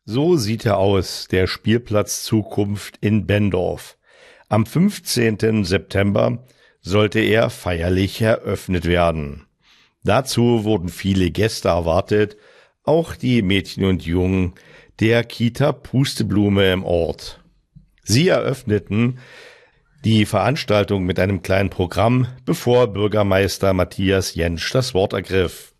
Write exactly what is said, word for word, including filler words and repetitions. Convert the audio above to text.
So sieht er aus, der Spielplatz Zukunft in Benndorf. Am fünfzehnten September sollte er feierlich eröffnet werden. Dazu wurden viele Gäste erwartet, auch die Mädchen und Jungen der Kita Pusteblume im Ort. Sie eröffneten die Veranstaltung mit einem kleinen Programm, bevor Bürgermeister Matthias Jentsch das Wort ergriff.